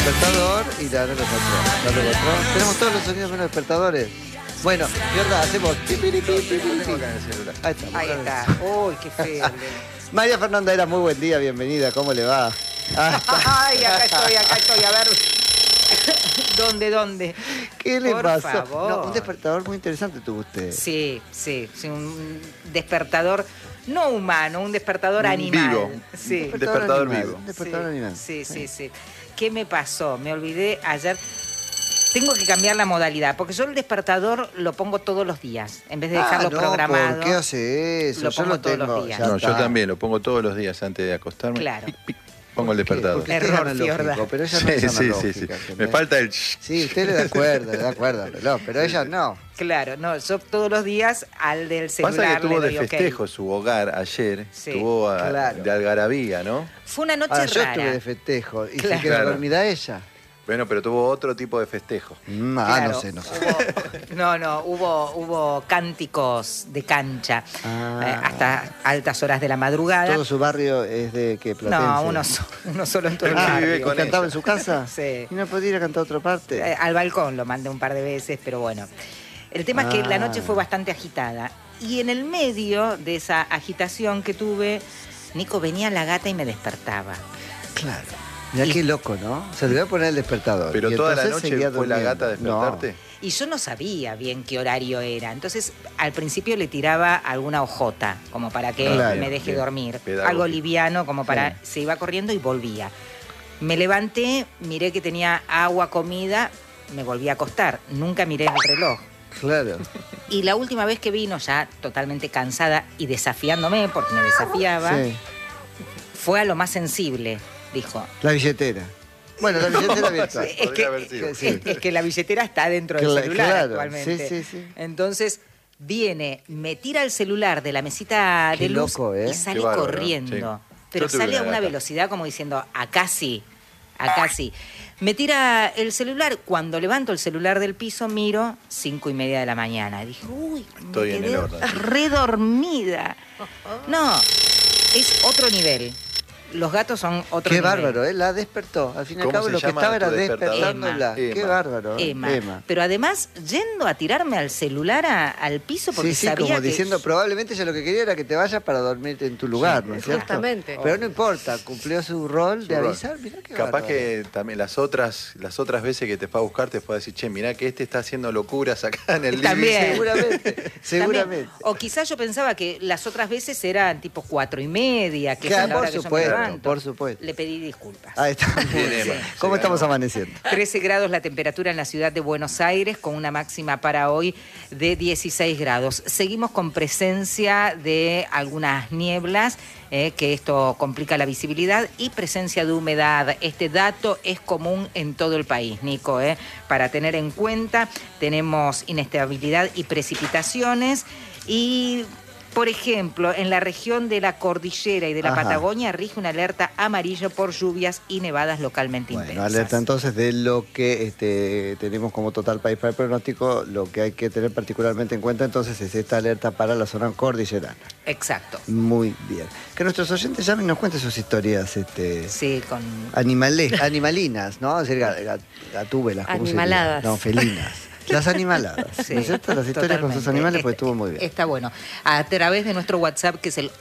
despertador y la no lo encontró. Tenemos todos los sonidos menos despertadores. Bueno, mierda, hacemos... Ahí está. Uy, qué feo. María Fernanda Era, muy buen día, bienvenida, ¿cómo le va? Ay, acá estoy, a ver. ¿Dónde? ¿Qué le Por pasó? favor. No, un despertador muy interesante tuvo usted. Sí, un despertador no humano, un despertador animal. Vivo. Sí. Un despertador animal, vivo. Un despertador animal. Sí. ¿Qué me pasó? Me olvidé ayer. Tengo que cambiar la modalidad, porque yo el despertador lo pongo todos los días, en vez de dejarlo programado. ¿Por qué hace eso? Lo Yo pongo lo todos los tengo. días. No, yo también lo pongo todos los días antes de acostarme. Claro. Pic, pic, pongo el despertador. Porque usted es Error, analógico, Fiorda. pero ella no es analógica. Sí. Me ¿entendés? falta el... Sí, usted le da acuerdo al reloj, pero ella no. Claro, no, yo todos los días al del celular Pasa que tuvo le de doy ok. festejo su hogar ayer, Sí, tuvo claro. de algarabía, ¿no? Fue una noche Ahora, yo rara. estuve de festejo y se Claro. quedó dormida ella. Bueno, pero tuvo otro tipo de festejo. Claro, No sé. Hubo cánticos de cancha Ah. hasta altas horas de la madrugada. ¿Todo su barrio es de qué, Platense? No, uno solo en todo el Ah, barrio. vive con ¿Cantaba ella. en su casa? Sí. ¿Y no podía ir a cantar a otra parte? Al balcón lo mandé un par de veces, pero bueno. El tema es que la noche fue Ah. bastante agitada. Y en el medio de esa agitación que tuve, Nico, venía la gata y me despertaba. Claro. Mirá qué loco, ¿no? Se le voy a poner el despertador. Pero y toda la entonces noche seguía fue la durmiendo. gata a despertarte. Y yo no sabía bien qué horario era. Entonces, al principio le tiraba alguna hojota, como para que Claro, me deje bien. dormir. Pedagógico. Algo liviano, como para... Sí. Se iba corriendo y volvía. Me levanté, miré que tenía agua, comida, me volví a acostar. Nunca miré el reloj. Claro. Y la última vez que vino, ya totalmente cansada y desafiándome, porque me desafiaba, Sí. fue a lo más sensible, dijo. La billetera. Bueno, la billetera virtual. Es Podría haber sido. Sí. es que la billetera está dentro del Cla- celular claro, actualmente. sí. Entonces viene, me tira el celular de la mesita Qué de luz loco, ¿eh? y sale Qué bárbaro, corriendo. sí. Pero Yo tuve sale a una una gata. velocidad como diciendo, acá sí. Me tira el celular, cuando levanto el celular del piso, miro 5:30 de la mañana. Y dije, uy, Estoy me en quedé el horno. redormida. No, es otro nivel. Los gatos son otro Qué nivel. bárbaro, ¿eh? La despertó. Al fin y al ¿Cómo cabo se lo que llama estaba tu era despertador? despertándola. Emma. Qué bárbaro. Emma. Pero además, yendo a tirarme al celular al piso porque Sí, sabía como que... diciendo, probablemente ella lo que quería era que te vayas para dormirte en tu lugar, ¿no es cierto? Justamente. Pero no importa, cumplió su rol de Su rol. avisar. Mirá qué Capaz bárbaro. que también las otras veces que te fue a buscar te fue a decir, che, mirá que este está haciendo locuras acá en el living. También. Seguramente. También. O quizás yo pensaba que las otras veces eran tipo 4:30, que Claro, es la hora por que yo me supuesto, levanto. por supuesto. Le pedí disculpas. Ahí está. Bien, Emma. ¿Cómo Sí, estamos ganó. amaneciendo? 13 grados la temperatura en la ciudad de Buenos Aires, con una máxima para hoy de 16 grados. Seguimos con presencia de algunas nieblas, que esto complica la visibilidad, y presencia de humedad. Este dato es común en todo el país, Nico, para tener en cuenta. Tenemos inestabilidad y precipitaciones y... Por ejemplo, en la región de la Cordillera y de la Ajá. Patagonia rige una alerta amarillo por lluvias y nevadas localmente Bueno, intensas. alerta entonces de lo que tenemos como total país para el pronóstico. Lo que hay que tener particularmente en cuenta entonces es esta alerta para la zona cordillerana. Exacto. Muy bien. Que nuestros oyentes llamen y nos cuenten sus historias Sí, con... animalinas, ¿no? Es decir, gatúbelas. ¿cómo sería? Animaladas. No, felinas. Las animaladas, Sí, ¿no es cierto? Las historias con sus totalmente. animales, pues estuvo muy bien. Está bueno. A través de nuestro WhatsApp, que es el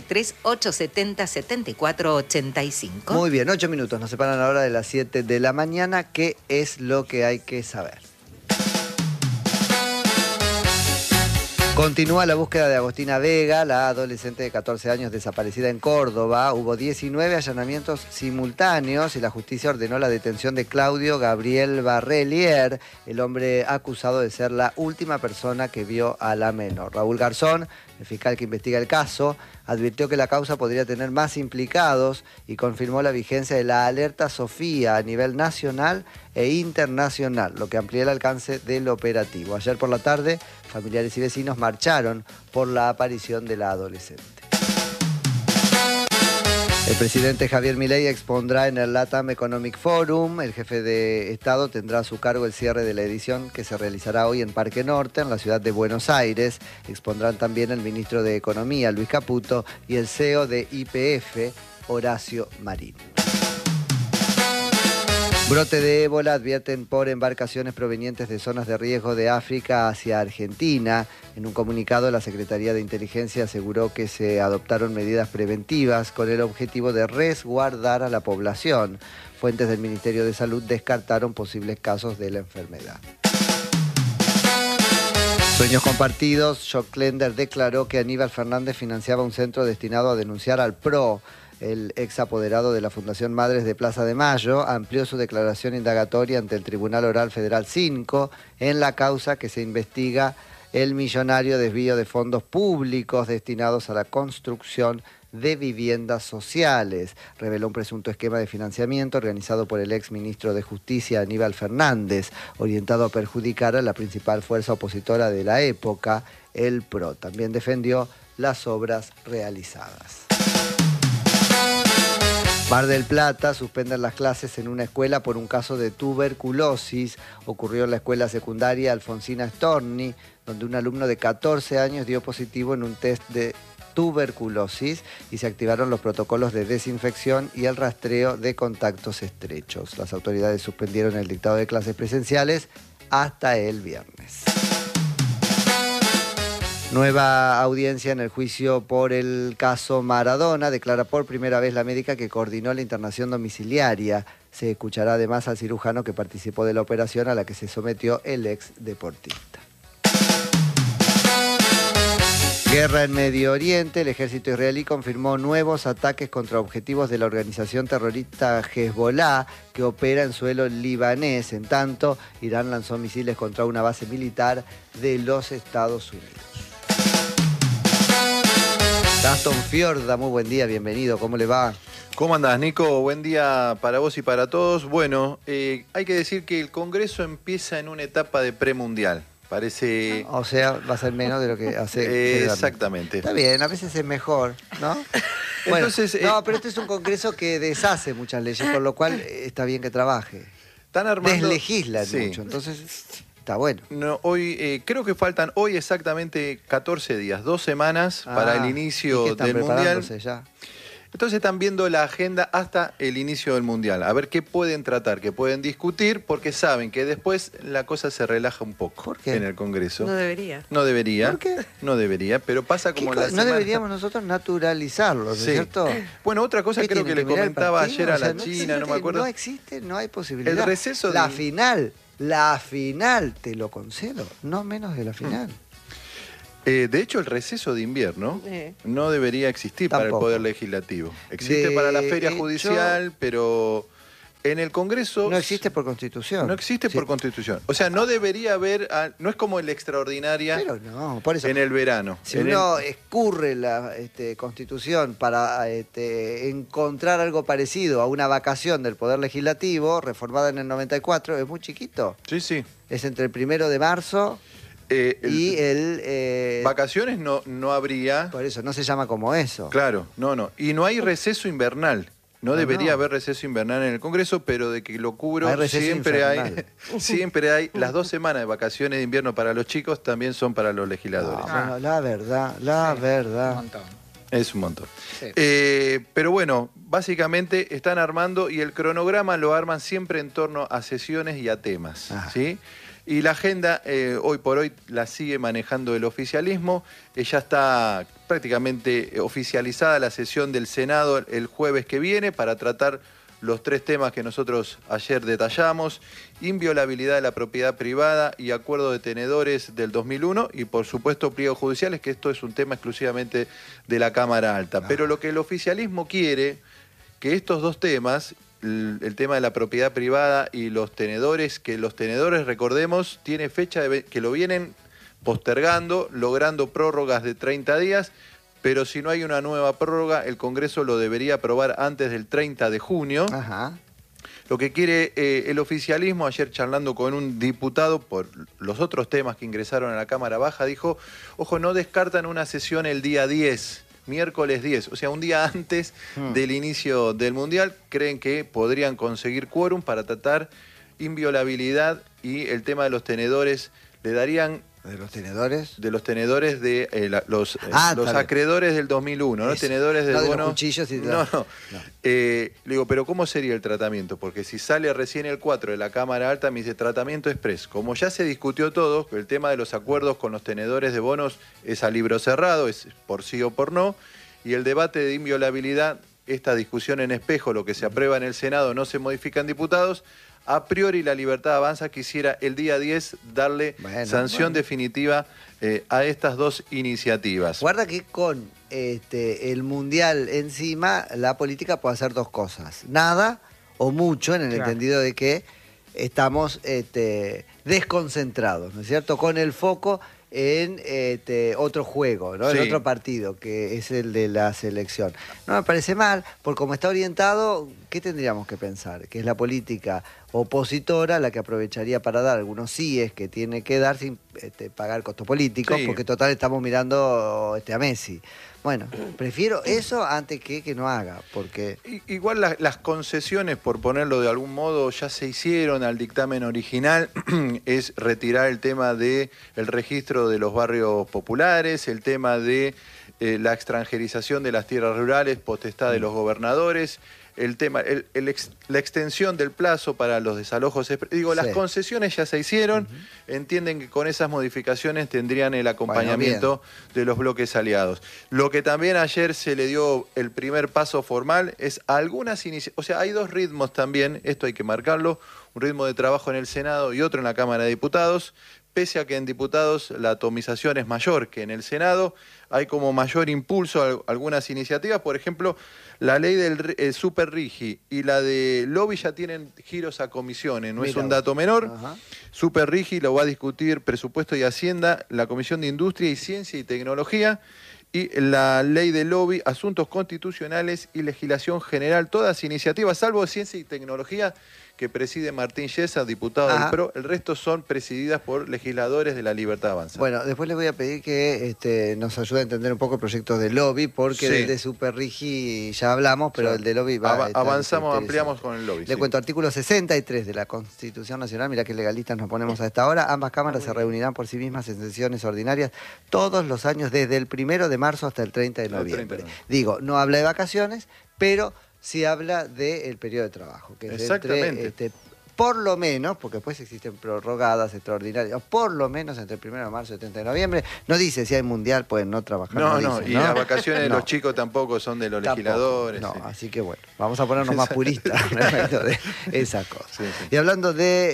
1138707485. Muy bien, 8 minutos, nos separan ahora de las 7 de la mañana. ¿Qué es lo que hay que saber? Continúa la búsqueda de Agostina Vega, la adolescente de 14 años desaparecida en Córdoba. Hubo 19 allanamientos simultáneos y la justicia ordenó la detención de Claudio Gabriel Barrelier, el hombre acusado de ser la última persona que vio a la menor. Raúl Garzón, el fiscal que investiga el caso, advirtió que la causa podría tener más implicados y confirmó la vigencia de la alerta Sofía a nivel nacional e internacional, lo que amplía el alcance del operativo. Ayer por la tarde, familiares y vecinos marcharon por la aparición de la adolescente. El presidente Javier Milei expondrá en el LATAM Economic Forum. El jefe de Estado tendrá a su cargo el cierre de la edición que se realizará hoy en Parque Norte, en la ciudad de Buenos Aires. Expondrán también el ministro de Economía, Luis Caputo, y el CEO de YPF, Horacio Marín. Brote de ébola, advierten por embarcaciones provenientes de zonas de riesgo de África hacia Argentina. En un comunicado, la Secretaría de Inteligencia aseguró que se adoptaron medidas preventivas con el objetivo de resguardar a la población. Fuentes del Ministerio de Salud descartaron posibles casos de la enfermedad. Sueños compartidos, Joclender declaró que Aníbal Fernández financiaba un centro destinado a denunciar al PRO. El ex apoderado de la Fundación Madres de Plaza de Mayo amplió su declaración indagatoria ante el Tribunal Oral Federal 5 en la causa que se investiga el millonario desvío de fondos públicos destinados a la construcción de viviendas sociales. Reveló un presunto esquema de financiamiento organizado por el ex ministro de Justicia Aníbal Fernández, orientado a perjudicar a la principal fuerza opositora de la época, el PRO. También defendió las obras realizadas. Mar del Plata, suspenden las clases en una escuela por un caso de tuberculosis. Ocurrió en la escuela secundaria Alfonsina Storni, donde un alumno de 14 años dio positivo en un test de tuberculosis y se activaron los protocolos de desinfección y el rastreo de contactos estrechos. Las autoridades suspendieron el dictado de clases presenciales hasta el viernes. Nueva audiencia en el juicio por el caso Maradona. Declara por primera vez la médica que coordinó la internación domiciliaria. Se escuchará además al cirujano que participó de la operación a la que se sometió el ex deportista. Guerra en Medio Oriente. El ejército israelí confirmó nuevos ataques contra objetivos de la organización terrorista Hezbollah, que opera en suelo libanés. En tanto, Irán lanzó misiles contra una base militar de los Estados Unidos. Gastón Fiorda, muy buen día, bienvenido, ¿cómo le va? ¿Cómo andás, Nico? Buen día para vos y para todos. Bueno, hay que decir que el Congreso empieza en una etapa de premundial. Parece... O sea, va a ser menos de lo que hace... Exactamente. Está bien, a veces es mejor, ¿no? Bueno, Entonces, no, pero este es un Congreso que deshace muchas leyes, por lo cual está bien que trabaje. Están armando... Deslegislan Sí. mucho, entonces está bueno. No, hoy creo que faltan hoy exactamente 14 días, 2 semanas para el ¿Y inicio qué están del Mundial. preparándose ya? Entonces están viendo la agenda hasta el inicio del Mundial, a ver qué pueden tratar, qué pueden discutir, porque saben que después la cosa se relaja un poco. ¿Por qué? En el Congreso. No debería. No debería. ¿Por qué? No debería, pero pasa como la No semana... deberíamos nosotros naturalizarlo, ¿no es Sí. cierto? Bueno, otra cosa ¿Qué creo tiene que le mirar el comentaba partido? ayer a O sea, la China, no me acuerdo. No existe, no hay posibilidad. El receso La de... final, te lo concedo, no menos de la final. De hecho, el receso de invierno no debería existir para el Tampoco. Poder Legislativo. Existe para la feria judicial, pero en el Congreso... No existe por Constitución. No existe Sí. por Constitución. O sea, no debería haber... No es como el extraordinaria Pero no, por eso. en el verano. Si En uno escurre la Constitución para encontrar algo parecido a una vacación del Poder Legislativo, reformada en el 94, es muy chiquito. Sí, sí. Es entre el 1 de marzo y el... Vacaciones no habría... Por eso, no se llama como eso. Claro, no. Y no hay receso invernal. No Ah, debería no. haber receso invernal en el Congreso, pero de que lo cubro, Hay receso siempre infernal. siempre hay. Las 2 semanas de vacaciones de invierno para los chicos también son para los legisladores. No, bueno, la verdad. Un montón. Es un montón. Sí. Pero bueno, básicamente están armando y el cronograma lo arman siempre en torno a sesiones y a temas. Ah. ¿Sí? Y la agenda, hoy por hoy, la sigue manejando el oficialismo. Ya está prácticamente oficializada la sesión del Senado el jueves que viene para tratar los 3 temas que nosotros ayer detallamos: inviolabilidad de la propiedad privada y acuerdo de tenedores del 2001, y por supuesto pliegos judiciales, que esto es un tema exclusivamente de la Cámara Alta. Pero lo que el oficialismo quiere, que estos 2 temas, el tema de la propiedad privada y los tenedores, que los tenedores, recordemos, tiene fecha que lo vienen postergando, logrando prórrogas de 30 días, pero si no hay una nueva prórroga, el Congreso lo debería aprobar antes del 30 de junio. Ajá. Lo que quiere el oficialismo, ayer charlando con un diputado por los otros temas que ingresaron a la Cámara Baja, dijo, ojo, no descartan una sesión el día 10, miércoles 10, o sea, un día antes del inicio del Mundial. Creen que podrían conseguir quórum para tratar inviolabilidad y el tema de los tenedores. Le darían ¿De los tenedores? De los tenedores de los acreedores del 2001, ¿no? Tenedores del no de bono. Los cuchillos y no. Le digo, pero ¿cómo sería el tratamiento? Porque si sale recién el 4 de la Cámara Alta, me dice tratamiento express. Como ya se discutió todo, el tema de los acuerdos con los tenedores de bonos es a libro cerrado, es por sí o por no, y el debate de inviolabilidad, esta discusión en espejo, lo que se aprueba en el Senado no se modifica en diputados. A priori la Libertad Avanza quisiera el día 10 darle sanción definitiva a estas dos iniciativas. Guarda que con el Mundial encima, la política puede hacer dos cosas. Nada o mucho, en el entendido de que estamos desconcentrados, ¿no es cierto? Con el foco en otro juego, ¿no? En otro partido, que es el de la selección. No me parece mal, porque como está orientado, ¿qué tendríamos que pensar? Que es la política opositora la que aprovecharía para dar algunos síes que tiene que dar sin pagar costos políticos, porque total estamos mirando a Messi. Bueno, prefiero eso antes que no haga, porque... Igual las concesiones, por ponerlo de algún modo, ya se hicieron al dictamen original. Es retirar el tema del registro de los barrios populares, el tema de la extranjerización de las tierras rurales, potestad de los gobernadores, el tema, la extensión del plazo para los desalojos. Las concesiones ya se hicieron, entienden que con esas modificaciones tendrían el acompañamiento de los bloques aliados. Lo que también ayer se le dio el primer paso formal es algunas iniciativas, o sea, hay dos ritmos también, esto hay que marcarlo, un ritmo de trabajo en el Senado y otro en la Cámara de Diputados. Pese a que en diputados la atomización es mayor que en el Senado, hay como mayor impulso a algunas iniciativas. Por ejemplo, la ley del Super Rigi y la de Lobby ya tienen giros a comisiones, no es un dato menor. Super Rigi lo va a discutir Presupuesto y Hacienda, la Comisión de Industria y Ciencia y Tecnología, y la ley de Lobby, Asuntos Constitucionales y Legislación General, todas iniciativas, salvo Ciencia y Tecnología, que preside Martín Yesa, diputado del PRO. El resto son presididas por legisladores de la Libertad Avanza. Bueno, después les voy a pedir que nos ayude a entender un poco el proyecto de Lobby, porque del de Super Rigi ya hablamos, pero el de Lobby va avanzamos, ampliamos con el Lobby. Le cuento, artículo 63 de la Constitución Nacional, mirá que legalistas nos ponemos a esta hora. Ambas cámaras se reunirán por sí mismas en sesiones ordinarias todos los años, desde el 1 de marzo hasta el 30 de noviembre. Digo, no habla de vacaciones, pero sí habla del periodo de trabajo, que es entre, por lo menos, porque después existen prorrogadas extraordinarias, por lo menos entre el 1 de marzo y el 30 de noviembre. No dice si hay mundial, pueden no trabajar. Y las vacaciones de los chicos tampoco son de los legisladores. Así que bueno, vamos a ponernos más puristas respecto de esas cosas. Y hablando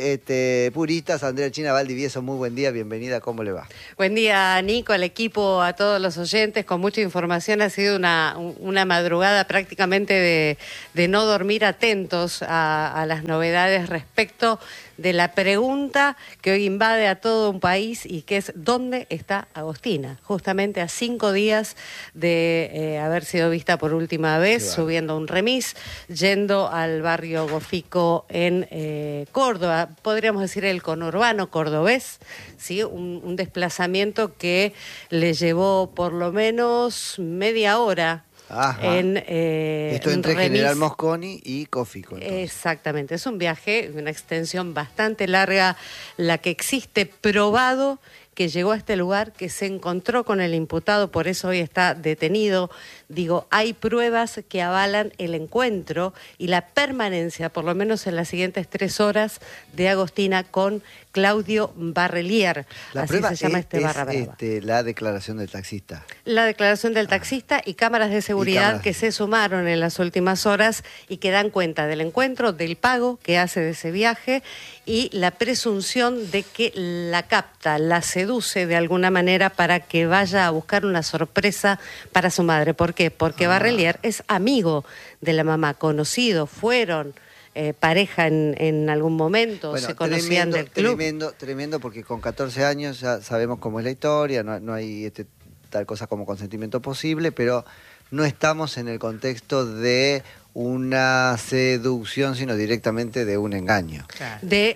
de puristas, Andrea China Valdivieso, muy buen día, bienvenida, ¿cómo le va? Buen día, Nico, al equipo, a todos los oyentes, con mucha información. Ha sido una madrugada prácticamente de no dormir, atentos a las novedades respecto de la pregunta que hoy invade a todo un país y que es ¿dónde está Agostina? Justamente a 5 días de haber sido vista por última vez, subiendo un remis, yendo al barrio Gofico en Córdoba, podríamos decir el conurbano cordobés, ¿sí? Un desplazamiento que le llevó por lo menos media hora. Esto entre General Mosconi y Cófico. Exactamente, es un viaje, una extensión bastante larga, la que existe, probado que llegó a este lugar, que se encontró con el imputado, por eso hoy está detenido. Digo, hay pruebas que avalan el encuentro y la permanencia, por lo menos en las siguientes 3 horas, de Agostina con Claudio Barrelier. La así prueba se llama barra brava. La declaración del taxista. La declaración del taxista y cámaras de seguridad que se sumaron en las últimas horas y que dan cuenta del encuentro, del pago que hace de ese viaje y la presunción de que la capta, la seduce de alguna manera para que vaya a buscar una sorpresa para su madre. ¿Por qué? Porque Barrelier es amigo de la mamá, conocido, fueron pareja en algún momento, se conocían del club. Tremendo, porque con 14 años ya sabemos cómo es la historia, no hay tal cosa como consentimiento posible, pero no estamos en el contexto de una seducción, sino directamente de un engaño. Claro.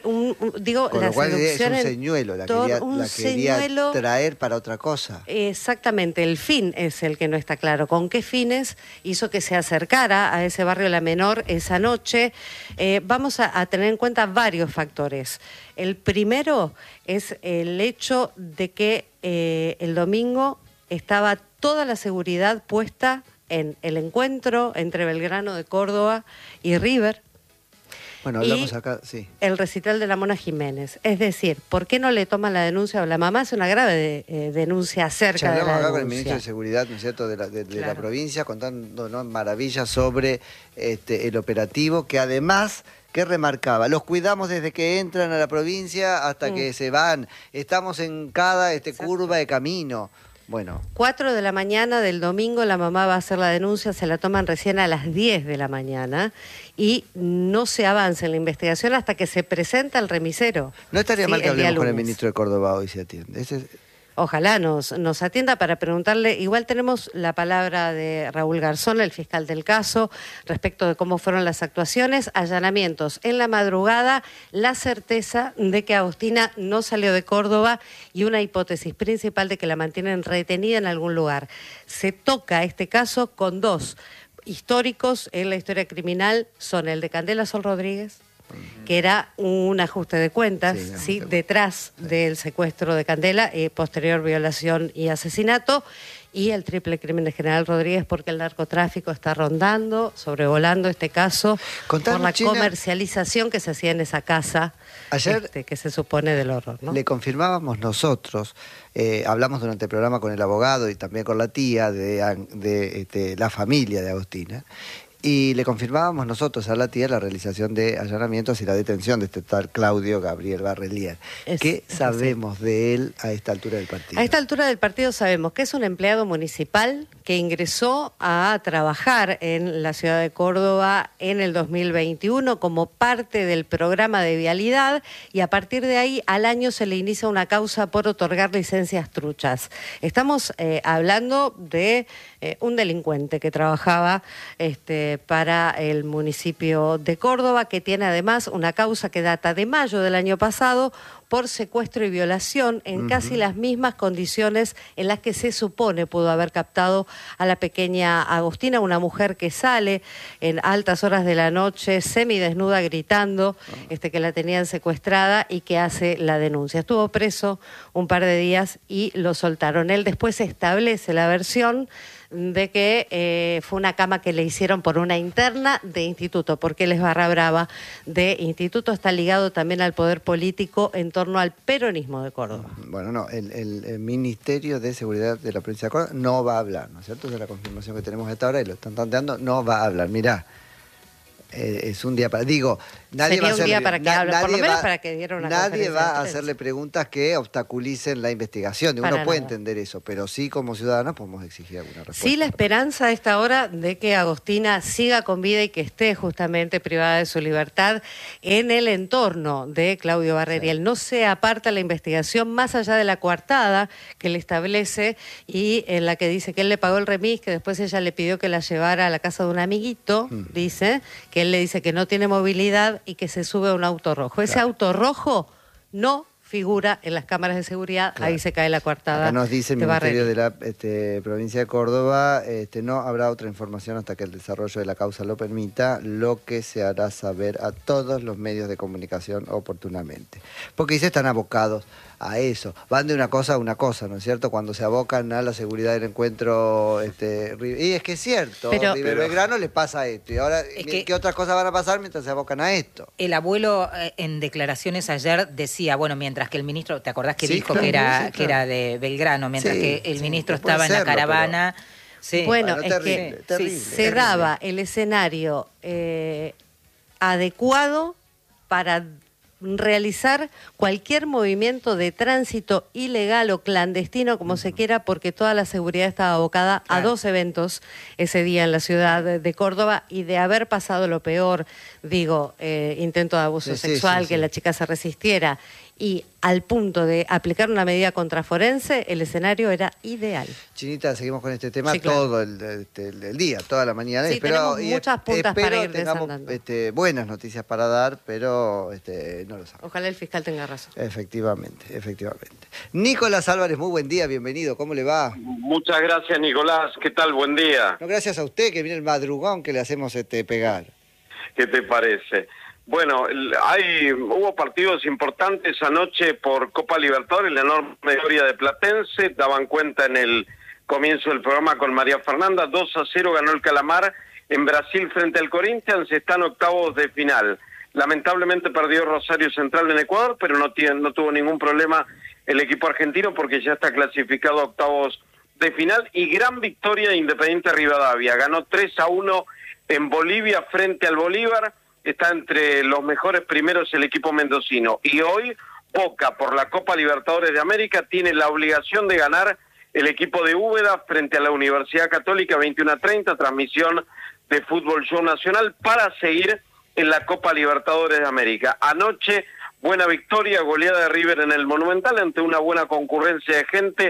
Con la lo cual es seducción un en señuelo, la un quería señuelo, traer para otra cosa. Exactamente, el fin es el que no está claro. ¿Con qué fines hizo que se acercara a ese barrio La Menor esa noche? Vamos a tener en cuenta varios factores. El primero es el hecho de que el domingo estaba toda la seguridad puesta en el encuentro entre Belgrano de Córdoba y River. Bueno, hablamos acá, sí. El recital de la Mona Jiménez. Es decir, ¿por qué no le toman la denuncia? La mamá hace una grave denuncia acerca de la hablamos acá denuncia. con el ministro de Seguridad, ¿no es cierto?, de la provincia, contándonos maravillas sobre el operativo, que además, ¿qué remarcaba? Los cuidamos desde que entran a la provincia hasta que se van. Estamos en cada curva de camino. Bueno. 4 de la mañana del domingo la mamá va a hacer la denuncia, se la toman recién a las 10 de la mañana y no se avanza en la investigación hasta que se presenta el remisero. No estaría mal que hablemos con el ministro de Córdoba hoy, si atiende. Ojalá nos atienda para preguntarle. Igual tenemos la palabra de Raúl Garzón, el fiscal del caso, respecto de cómo fueron las actuaciones, allanamientos en la madrugada, la certeza de que Agostina no salió de Córdoba y una hipótesis principal de que la mantienen retenida en algún lugar. Se toca este caso con dos históricos en la historia criminal, son el de Candela Sol Rodríguez, que era un ajuste de cuentas, ¿sí? Detrás del secuestro de Candela, posterior violación y asesinato, y el triple crimen de General Rodríguez, porque el narcotráfico está rondando, sobrevolando este caso, por la comercialización que se hacía en esa casa, ayer que se supone del horror, ¿no? Le confirmábamos nosotros, hablamos durante el programa con el abogado y también con la tía de la familia de Agostina, y le confirmábamos nosotros a la tía la realización de allanamientos y la detención de este tal Claudio Gabriel Barrelier. ¿Qué sabemos de él a esta altura del partido? A esta altura del partido sabemos que es un empleado municipal que ingresó a trabajar en la ciudad de Córdoba en el 2021 como parte del programa de vialidad, y a partir de ahí al año se le inicia una causa por otorgar licencias truchas. Estamos hablando de un delincuente que trabajaba para el municipio de Córdoba, que tiene además una causa que data de mayo del año pasado por secuestro y violación en casi las mismas condiciones en las que se supone pudo haber captado a la pequeña Agostina, una mujer que sale en altas horas de la noche semidesnuda gritando que la tenían secuestrada y que hace la denuncia. Estuvo preso un par de días y lo soltaron. Él después establece la versión de que fue una cama que le hicieron por una interna de instituto, porque él es barra brava de instituto, está ligado también al poder político en torno al peronismo de Córdoba. Bueno, no, el Ministerio de Seguridad de la provincia de Córdoba no va a hablar, ¿no es cierto? De la confirmación que tenemos hasta ahora y lo están tanteando, no va a hablar. Mirá, es un día para... Digo, nadie va a hacerle, para que hable, por lo menos para que diera una nadie va a hacerle preguntas que obstaculicen la investigación. Uno puede entender eso, pero sí como ciudadanos podemos exigir alguna respuesta. Sí, la esperanza a esta hora de que Agostina siga con vida y que esté justamente privada de su libertad en el entorno de Claudio Barrelier. No se aparta la investigación más allá de la coartada que le establece y en la que dice que él le pagó el remis, que después ella le pidió que la llevara a la casa de un amiguito, dice, que él le dice que no tiene movilidad y que se sube a un auto rojo. Ese auto rojo no figura en las cámaras de seguridad, ahí se cae la coartada. Acá nos dice el Ministerio de la provincia de Córdoba, no habrá otra información hasta que el desarrollo de la causa lo permita, lo que se hará saber a todos los medios de comunicación oportunamente. Porque dice, están abocados a eso, van de una cosa a una cosa, ¿no es cierto? Cuando se abocan a la seguridad del encuentro, y es que es cierto, River Belgrano les pasa esto, y ahora, ¿qué otras cosas van a pasar mientras se abocan a esto? El abuelo en declaraciones ayer decía, bueno, mientras que el ministro, ¿te acordás que dijo que era de Belgrano, mientras que el ministro estaba en la caravana? Bueno, es terrible, que se daba el escenario adecuado para realizar cualquier movimiento de tránsito ilegal o clandestino, como se quiera, porque toda la seguridad estaba abocada a dos eventos ese día en la ciudad de Córdoba, y de haber pasado lo peor, intento de abuso sexual, que la chica se resistiera, y al punto de aplicar una medida contraforense, el escenario era ideal. Chinita, seguimos con este tema Sí, claro. todo el día, toda la mañana. Sí, tenemos muchas puntas para ir tengamos desandando. buenas noticias para dar, pero no lo sabemos. Ojalá el fiscal tenga razón. Efectivamente. Nicolás Álvarez, muy buen día, bienvenido, ¿cómo le va? Muchas gracias, Nicolás. ¿Qué tal? Buen día. No, gracias a usted, que viene el madrugón que le hacemos pegar. ¿Qué te parece? Bueno, hubo partidos importantes anoche por Copa Libertadores, la enorme victoria de Platense, daban cuenta en el comienzo del programa con María Fernanda, 2-0 ganó el Calamar en Brasil frente al Corinthians, están octavos de final. Lamentablemente perdió Rosario Central en Ecuador, pero no tuvo ningún problema el equipo argentino porque ya está clasificado a octavos de final, y gran victoria de Independiente Rivadavia, ganó 3-1 en Bolivia frente al Bolívar, está entre los mejores primeros el equipo mendocino, y hoy Boca por la Copa Libertadores de América tiene la obligación de ganar el equipo de Úbeda frente a la Universidad Católica 21:30, transmisión de Fútbol Show Nacional para seguir en la Copa Libertadores de América. Anoche, buena victoria, goleada de River en el Monumental ante una buena concurrencia de gente,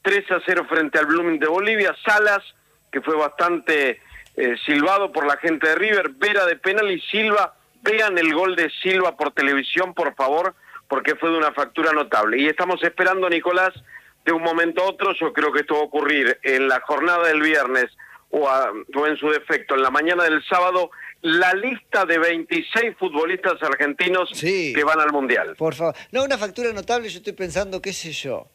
3-0 frente al Blooming de Bolivia, Salas, que fue bastante silbado por la gente de River, Vera de penal y Silva. Vean el gol de Silva por televisión, por favor, porque fue de una factura notable. Y estamos esperando, Nicolás, de un momento a otro, yo creo que esto va a ocurrir en la jornada del viernes o en su defecto, en la mañana del sábado, la lista de 26 futbolistas argentinos que van al Mundial. Por favor. No, una factura notable, yo estoy pensando, qué sé yo,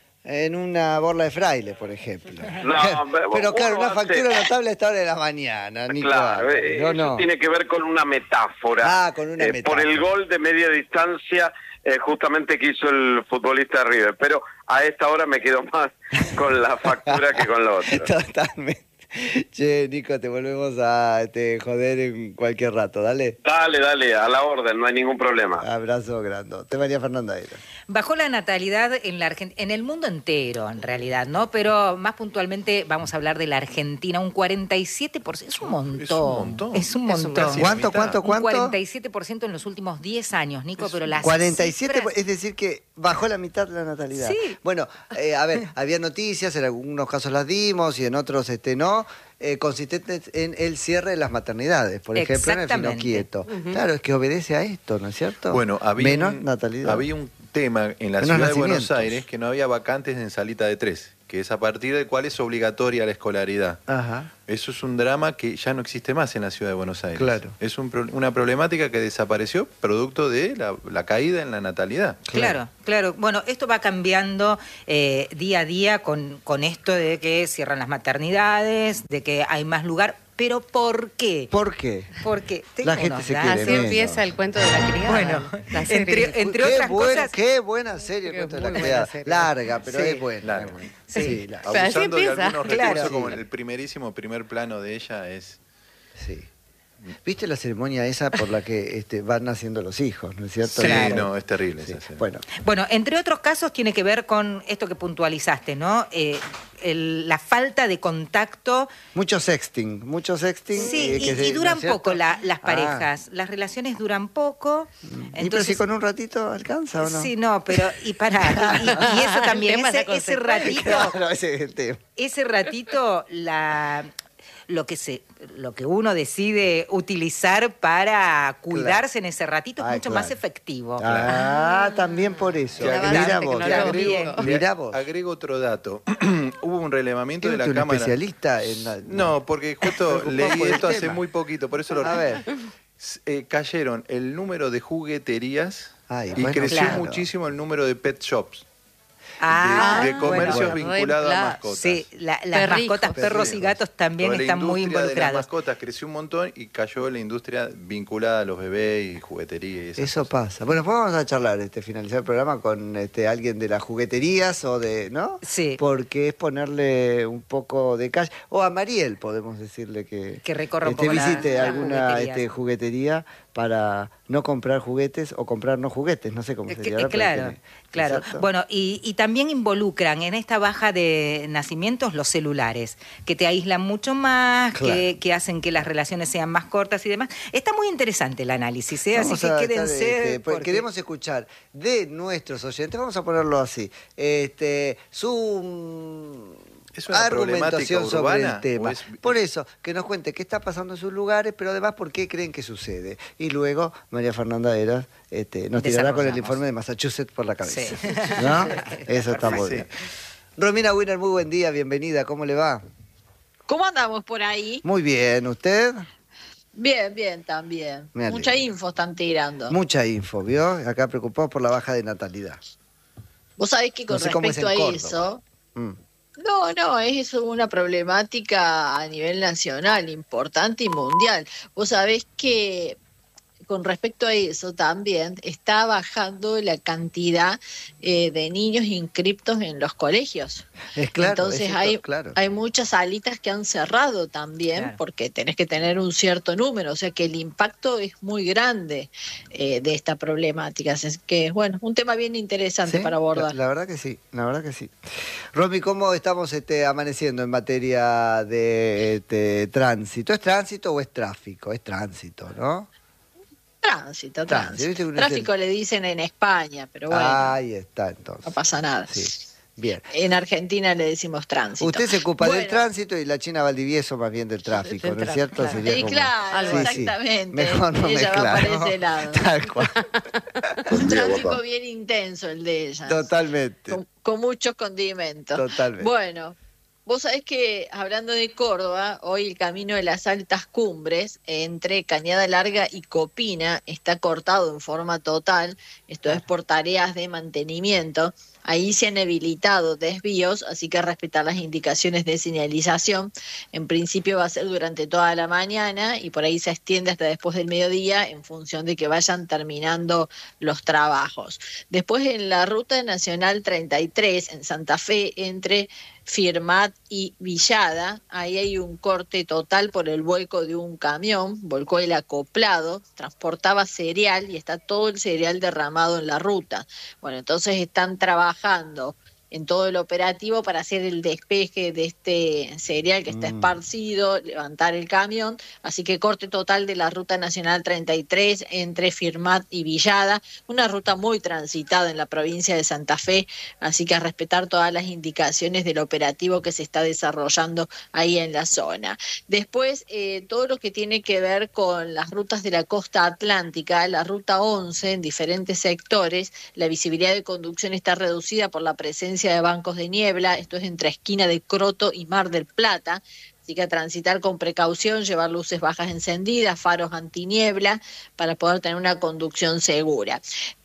en una borla de fraile, por ejemplo. No, pero claro, una factura notable a esta hora de la mañana, Claro, eso tiene que ver con una metáfora. Con una metáfora. Por el gol de media distancia justamente que hizo el futbolista de River. Pero a esta hora me quedo más con la factura que con lo otro. Totalmente. Che, Nico, te volvemos a joder en cualquier rato, dale. Dale, a la orden, no hay ningún problema. Abrazo grandote. María Fernanda. Bajó la natalidad en el mundo entero, en realidad, ¿no? Pero más puntualmente vamos a hablar de la Argentina, un 47%, es un montón. Es un montón. ¿Cuánto? Un 47% en los últimos 10 años, Nico, pero las 47, cifras... es decir que bajó la mitad de la natalidad. Sí. Bueno, a ver, había noticias, en algunos casos las dimos y en otros no, consistentes en el cierre de las maternidades, por ejemplo, en el Finoquieto. Claro, es que obedece a esto, ¿no es cierto? Bueno, menos natalidad. Había un tema en la ciudad de Buenos Aires que no había vacantes en salita de 3, que es a partir del cual es obligatoria la escolaridad. Ajá. Eso es un drama que ya no existe más en la ciudad de Buenos Aires. Claro. Es una problemática que desapareció producto de la caída en la natalidad. Claro. Bueno, esto va cambiando día a día con esto de que cierran las maternidades, de que hay más lugar. ¿Pero por qué? ¿Por qué? Porque la gente se quiere así empieza el cuento de la criada. Bueno, entre otras cosas... Qué buena serie el cuento de la criada. Larga, pero es buena. Larga. Sí. Abusando de algunos recursos, claro. como en el primer plano de ella es... Sí. ¿Viste la ceremonia esa por la que van naciendo los hijos, no es cierto? Sí, no, es terrible esa ceremonia. Bueno, entre otros casos tiene que ver con esto que puntualizaste, ¿no? La falta de contacto. Mucho sexting. Sí, y duran poco las parejas. Las relaciones duran poco. Entonces, pero si con un ratito alcanza o no. Sí, no, pero y eso también, ese ratito. Claro, ese es el tema. Ese ratito lo que uno decide utilizar para cuidarse en ese ratito es mucho más efectivo. También por eso. Mira vos. Agrego otro dato. Hubo un relevamiento de la Cámara. ¿Un especialista No, porque justo leí esto hace muy poquito, por eso lo A ver. Cayeron el número de jugueterías y bueno, creció muchísimo el número de pet shops. De comercios vinculados a mascotas. Sí, las mascotas, perros y gatos también están muy involucrados. De las mascotas creció un montón y cayó la industria vinculada a los bebés y juguetería y esas cosas. Pasa. Bueno, pues vamos a charlar, finalizar el programa con alguien de las jugueterías ¿no? Sí. Porque es ponerle un poco de calle. O a Mariel podemos decirle que recorra un poco visite la alguna juguetería. juguetería para no comprar juguetes o comprar no juguetes, no sé cómo sería. Ahora, Claro, claro. ¿Exacto? Bueno, y también involucran en esta baja de nacimientos los celulares, que te aíslan mucho más, Claro. que hacen que las relaciones sean más cortas y demás. Está muy interesante el análisis, ¿eh? Así Vamos que a quédense. estar, pues, porque- queremos escuchar de nuestros oyentes, vamos a ponerlo así, su ¿Es una problemática argumentación sobre urbana el tema. o es- Por eso, que nos cuente qué está pasando en sus lugares, pero además por qué creen que sucede. Y luego María Fernanda Eras nos tirará con el Desarrollamos. informe de Massachusetts por la cabeza. Sí. ¿No? Eso está muy Sí. bien. Romina Wiener, muy buen día, bienvenida, ¿cómo le va? ¿Cómo andamos por ahí? Muy bien, ¿usted? Bien, bien, también. Me alegro. Mucha info están tirando. Mucha info, ¿vio? Acá preocupado por la baja de natalidad. Vos sabés que con No sé cómo es respecto en a Córdoba. eso, Mm. no, es una problemática a nivel nacional, importante y mundial. Vos sabés que con respecto a eso también está bajando la cantidad de niños inscriptos en los colegios. Es claro. Entonces es hay, esto, claro. hay muchas salitas que han cerrado también, Claro. porque tenés que tener un cierto número, o sea que el impacto es muy grande de esta problemática. Así que, bueno, un tema bien interesante Sí, para abordar. La verdad que sí, la verdad que sí. Romy, ¿cómo estamos amaneciendo en materia de tránsito? ¿Es tránsito o es tráfico? Es tránsito, ¿no? Tránsito. ¿viste que uno Tráfico le dicen en España, pero bueno, Ahí está, entonces. no pasa nada. Sí, bien. En Argentina le decimos tránsito. Usted se ocupa del Bueno, tránsito y la China Valdivieso más bien del tráfico, Del ¿no es tráfico, cierto? claro. Sería Y como- claro, Sí, sí. exactamente. Mejor no Ella va mezclar, para ¿no? ese lado. Tal cual. Un tráfico bien intenso el de ella. Totalmente. Con muchos condimentos. Totalmente. Bueno, vos sabés que hablando de Córdoba, hoy el camino de las altas cumbres entre Cañada Larga y Copina está cortado en forma total. Esto es por tareas de mantenimiento. Ahí se han habilitado desvíos, así que respetar las indicaciones de señalización. En principio va a ser durante toda la mañana y por ahí se extiende hasta después del mediodía en función de que vayan terminando los trabajos. Después en la Ruta Nacional 33 en Santa Fe entre Firmat y Villada, ahí hay un corte total por el vuelco de un camión, volcó el acoplado, transportaba cereal y está todo el cereal derramado en la ruta. Bueno, entonces están trabajando en todo el operativo para hacer el despeje de este cereal que está esparcido, levantar el camión, así que corte total de la Ruta Nacional 33 entre Firmat y Villada, una ruta muy transitada en la provincia de Santa Fe, así que a respetar todas las indicaciones del operativo que se está desarrollando ahí en la zona. Después, todo lo que tiene que ver con las rutas de la costa atlántica, la Ruta 11 en diferentes sectores, la visibilidad de conducción está reducida por la presencia de bancos de niebla, esto es entre esquina de Croto y Mar del Plata, así que a transitar con precaución, llevar luces bajas encendidas, faros antiniebla, para poder tener una conducción segura.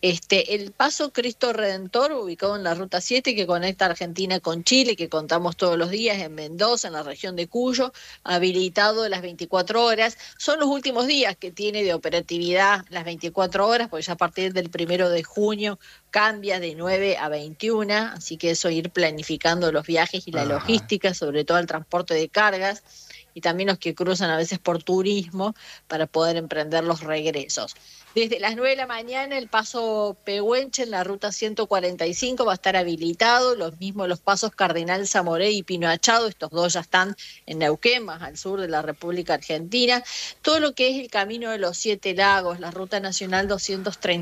El paso Cristo Redentor, ubicado en la Ruta 7, que conecta Argentina con Chile, que contamos todos los días en Mendoza, en la región de Cuyo, habilitado las 24 horas. Son los últimos días que tiene de operatividad las 24 horas, porque ya a partir del 1 de junio cambia de 9 a 21, así que eso ir planificando los viajes y la logística, sobre todo el transporte de cargas, y también los que cruzan a veces por turismo para poder emprender los regresos. Desde las 9 de la mañana el paso Pehuenche en la ruta 145 va a estar habilitado, los pasos Cardenal Zamoré y Pino Achado, estos dos ya están en Neuquén, más al sur de la República Argentina. Todo lo que es el camino de los 7 lagos, la ruta nacional 230